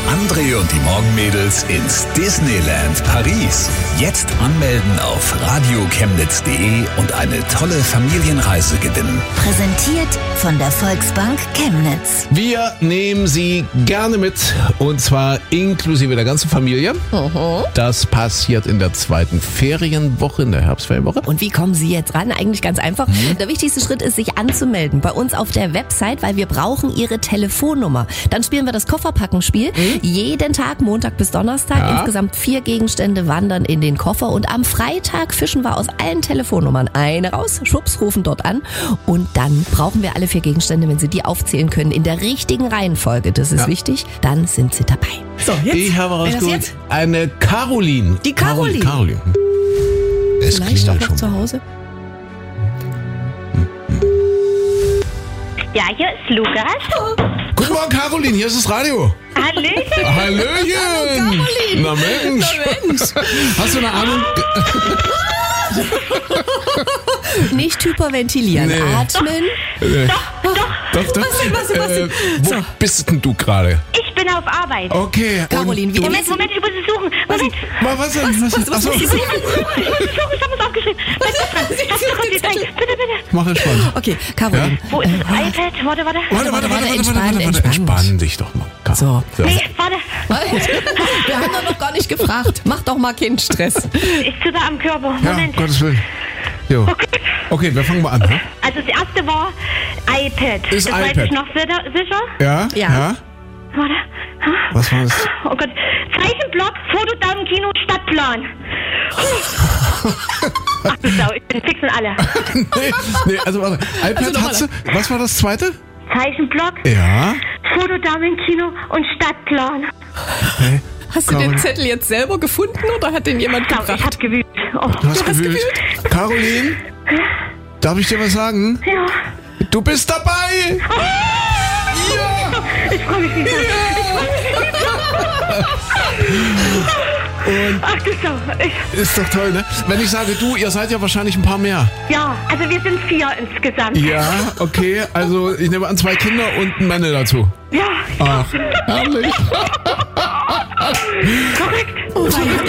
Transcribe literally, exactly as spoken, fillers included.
André und die Morgenmädels ins Disneyland Paris. Jetzt anmelden auf radio chemnitz punkt de und eine tolle Familienreise gewinnen. Präsentiert von der Volksbank Chemnitz. Wir nehmen Sie gerne mit und zwar inklusive der ganzen Familie. Mhm. Das passiert in der zweiten Ferienwoche, in der Herbstferienwoche. Und wie kommen Sie jetzt ran? Eigentlich ganz einfach. Mhm. Der wichtigste Schritt ist, sich anzumelden bei uns auf der Website, weil wir brauchen Ihre Telefonnummer. Dann spielen wir das Kofferpackenspiel. Mhm. Jeden Tag, Montag bis Donnerstag. Ja. Insgesamt vier Gegenstände wandern in den Koffer. Und am Freitag fischen wir aus allen Telefonnummern eine raus. Schwupps, rufen dort an. Und dann brauchen wir alle vier Gegenstände, wenn Sie die aufzählen können, in der richtigen Reihenfolge. Das ist ja wichtig. Dann sind Sie dabei. So, jetzt. Ich habe rausgeholt. Eine Caroline. Die Caroline. Caroline. Es Vielleicht auch klingelt noch schon. zu Hause. Ja, hier ist Lukas. Guten Morgen, Caroline. Hier ist das Radio. Hallöchen. Hallöchen. Na Mensch. Na Mensch. Hast du eine Ahnung? Nicht hyperventilieren. Nee. Atmen. Nee. Doch, doch. Doch, doch. Was denn, was denn, was denn? Äh, wo So. bist denn du gerade? Ich bin auf Arbeit. Okay. Caroline, wie und du, Moment, Moment, ich muss es suchen. Moment. was, was denn? Was, was, was, Achso, was, Ich muss es suchen. Ich habe es aufgeschrieben. Bitte, ich hab's noch die Zeit. Bitte, bitte. mach entspannt. Okay, Caroline. Wo ist das iPad? Warte, warte. Warte, warte, warte, warte, warte, entspannt, warte, warte. entspannt. Entspann dich doch mal. Caro. So. Nee, warte. Wir haben doch noch gar nicht gefragt. Mach doch mal keinen Stress. Ich zitter am Körper. Ja, Moment. Gottes Willen. Jo. Okay, wir fangen mal an. Ne? Also das erste war iPad. Ist das weiß iPad. ich noch sicher. sicher. Ja? Ja. Warte. Was war das? Oh Gott. Zeichenblock, Fotodaum, Kino, Stadtplan. Ach du Sau, ich bin fix und alle. nee, nee, also warte. iPad Also noch hat sie. Was war das zweite? Zeichenblock, Ja. Fotodaum, Kino und Stadtplan. Okay. Hast du Caroline. den Zettel jetzt selber gefunden oder hat den jemand Schau, ich gebracht? hab gewühlt. Oh. Du hast Du hast gewühlt. Caroline, darf ich dir was sagen? Ja. Du bist dabei! Ich freue mich wieder. Und Ach du Sau. Ich, ist doch toll, ne? Wenn ich sage du, ihr seid ja wahrscheinlich ein paar mehr. ja, also wir sind vier insgesamt. Ja, okay. Also ich nehme an, zwei Kinder und ein Männle dazu. Ja, Ach, herrlich. korrekt. Oh,